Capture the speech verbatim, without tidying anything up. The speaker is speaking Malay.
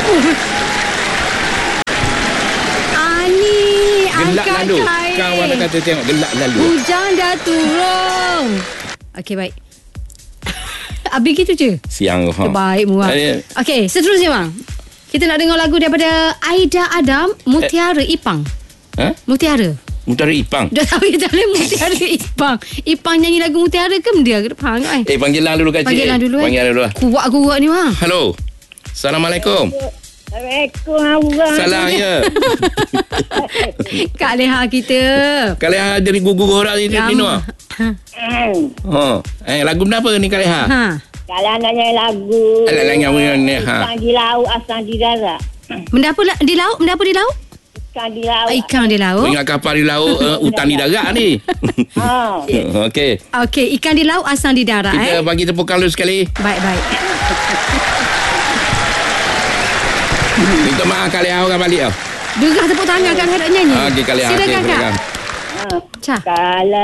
Ani, Gelak angkat lalu. kain. Kawan kata tengok gelak lalu. Hujan dah turun. Okey, baik. Habis gitu je. Siang ha. Terbaik Muar. Eh, Okey, seterusnya bang. Kita nak dengar lagu daripada Aida Adam, Mutiara Ipang. Ha? Mutiara. Mutiara Ipang. Dah tahu kita ni Mutiara Ipang. Ipang nyanyi lagu Mutiara ke dia ke depan kan? Eh, panggil lang dulu kak cik. Panggil lang dulu eh. Panggil lang dulu. Kuat-kuat ni bang. Halo. Assalamualaikum. Assalamualaikum abang. Salam ya. Kak Leha kita. Kalian ada di gugur orang ni ni no. Ha. Eh, lagu kenapa ni kalian ha? Ha. Kalau nak nyanyi lagu Alah lang yang ni ha. Ikan di laut, asal di darat. Benda apa la- di laut? Benda apa di laut? Ikan di laut. Ikan di laut. Ingat kapal di laut, uh, hutan di darat ni. Ha. Okey. Okey, ikan di laut, asal di darat Kita eh. bagi tepuk tangan dulu sekali. Baik-baik. Minta maaf kalian orang balik tau. Dengar tepuk tangan kan nak nyanyi. Okey kalian. Silakan Kak. Ha. Cah. Kalau